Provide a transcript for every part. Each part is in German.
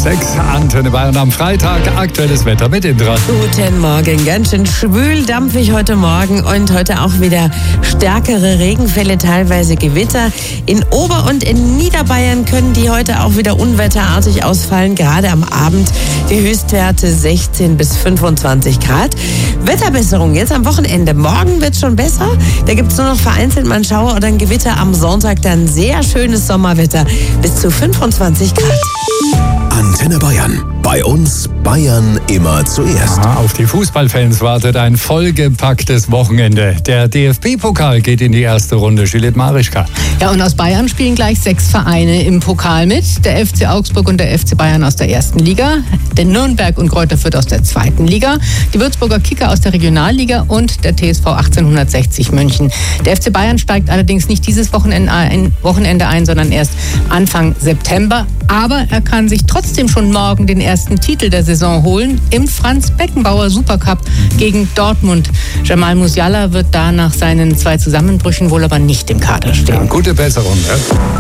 6, Antenne Bayern am Freitag. Aktuelles Wetter mit Indra. Guten Morgen. Ganz schön schwül, dampfig heute Morgen und heute auch wieder stärkere Regenfälle, teilweise Gewitter. In Ober- und in Niederbayern können die heute auch wieder unwetterartig ausfallen. Gerade am Abend die Höchstwerte 16 bis 25 Grad. Wetterbesserung jetzt am Wochenende. Morgen wird es schon besser. Da gibt es nur noch vereinzelt mal einen Schauer oder ein Gewitter. Am Sonntag dann sehr schönes Sommerwetter bis zu 25 Grad. Antenne Bayern. Bei uns Bayern immer zuerst. Auf die Fußballfans wartet ein vollgepacktes Wochenende. Der DFB-Pokal geht in die erste Runde. Juliette Marischka. Ja, und aus Bayern spielen gleich 6 Vereine im Pokal mit. Der FC Augsburg und der FC Bayern aus der ersten Liga. Der Nürnberg und Greuther Fürth aus der zweiten Liga. Die Würzburger Kicker aus der Regionalliga und der TSV 1860 München. Der FC Bayern steigt allerdings nicht dieses Wochenende ein, sondern erst Anfang September. Aber er kann sich trotzdem schon morgen den ersten Titel der Saison holen im Franz-Beckenbauer Supercup gegen Dortmund. Jamal Musiala wird da nach seinen 2 Zusammenbrüchen wohl aber nicht im Kader stehen. Ja, gute Besserung, ne?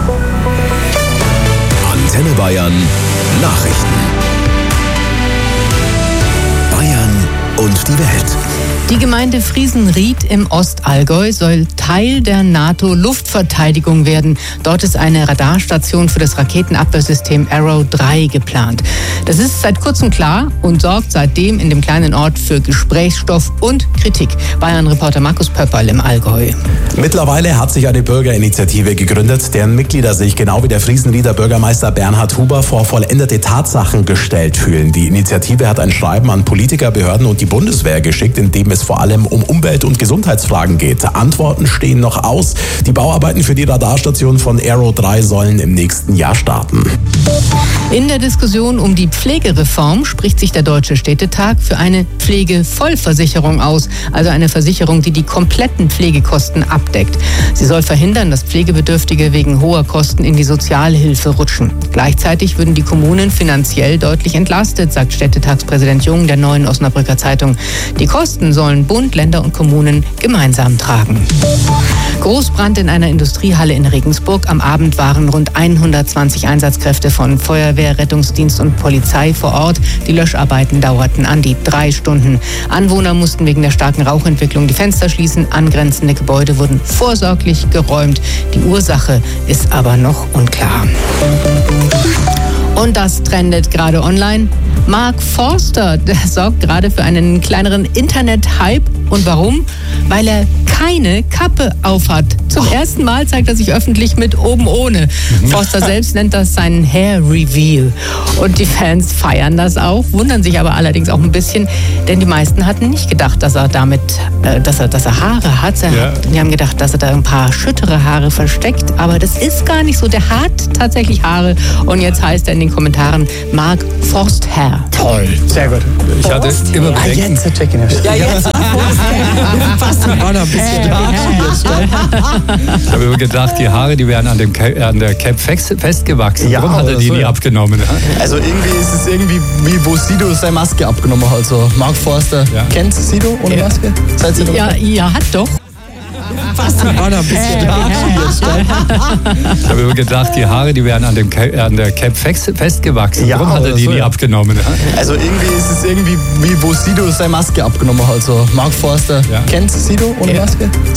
Antenne Bayern Nachrichten. Bayern und die Welt. Die Gemeinde Friesenried im Ostallgäu soll Teil der NATO-Luftverteidigung werden. Dort ist eine Radarstation für das Raketenabwehrsystem Arrow 3 geplant. Das ist seit kurzem klar und sorgt seitdem in dem kleinen Ort für Gesprächsstoff und Kritik. Bayern-Reporter Markus Pöpperl im Allgäu. Mittlerweile hat sich eine Bürgerinitiative gegründet, deren Mitglieder sich genau wie der Friesenrieder Bürgermeister Bernhard Huber vor vollendete Tatsachen gestellt fühlen. Die Initiative hat ein Schreiben an Politiker, Behörden und die Bundeswehr geschickt, in dem es vor allem um Umwelt- und Gesundheitsfragen geht. Antworten stehen noch aus. Die Bauarbeiten für die Radarstation von Arrow 3 sollen im nächsten Jahr starten. In der Diskussion um die Pflegereform spricht sich der Deutsche Städtetag für eine Pflegevollversicherung aus, also eine Versicherung, die die kompletten Pflegekosten abdeckt. Sie soll verhindern, dass Pflegebedürftige wegen hoher Kosten in die Sozialhilfe rutschen. Gleichzeitig würden die Kommunen finanziell deutlich entlastet, sagt Städtetagspräsident Jung der Neuen Osnabrücker Zeitung. Die Kosten sollen Bund, Länder und Kommunen gemeinsam tragen. Großbrand in einer Industriehalle in Regensburg. Am Abend waren rund 120 Einsatzkräfte von Feuerwehr, Rettungsdienst und Polizei vor Ort. Die Löscharbeiten dauerten an die 3 Stunden. Anwohner mussten wegen der starken Rauchentwicklung die Fenster schließen. Angrenzende Gebäude wurden vorsorglich geräumt. Die Ursache ist aber noch unklar. Und das trendet gerade online. Mark Forster, der sorgt gerade für einen kleineren Internet-Hype. Und warum? Weil er keine Kappe aufhat. Zum ersten Mal zeigt er sich öffentlich mit oben ohne. Forster selbst nennt das seinen Hair Reveal. Und die Fans feiern das auch, wundern sich aber allerdings auch ein bisschen, denn die meisten hatten nicht gedacht, dass er damit, dass er Haare hat. Die haben gedacht, dass er da ein paar schüttere Haare versteckt, aber das ist gar nicht so. Der hat tatsächlich Haare und jetzt heißt er in den Kommentaren Mark Forster. Toll. Sehr gut. Ich hatte immer Bedenken. Jetzt checken wir. Ja, jetzt fast ein Ich habe immer gedacht, die Haare, die wären an der Cap festgewachsen. Ja, Warum hat er die so, nie ja. abgenommen? Also irgendwie ist es irgendwie wie wo Sido seine Maske abgenommen hat. Also Mark Forster. Ja. Kennt Sido ohne Maske? Seid ihr Ja, hat doch. fast ein Ich habe immer gedacht, die Haare, die wären an der Cap festgewachsen. Ja, Warum hat er die so, nie ja. abgenommen? Also irgendwie ist es irgendwie wie wo Sido seine Maske abgenommen hat. Also Mark Forster. Ja. Kennt Sido ohne Maske?